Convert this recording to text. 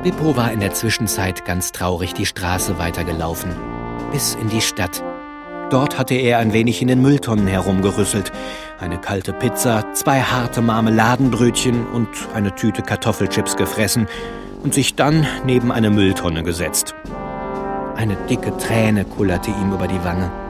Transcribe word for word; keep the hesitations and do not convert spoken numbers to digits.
Bippo war in der Zwischenzeit ganz traurig die Straße weitergelaufen, bis in die Stadt. Dort hatte er ein wenig in den Mülltonnen herumgerüsselt. Eine kalte Pizza, zwei harte Marmeladenbrötchen und eine Tüte Kartoffelchips gefressen und sich dann neben eine Mülltonne gesetzt. Eine dicke Träne kullerte ihm über die Wange.